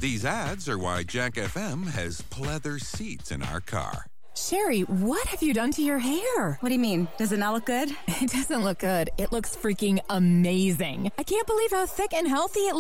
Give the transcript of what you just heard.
These ads are why Jack FM has pleather seats in our car. Sherry, what have you done to your hair? What do you mean? Does it not look good? It doesn't look good. It looks freaking amazing. I can't believe how thick and healthy it looks.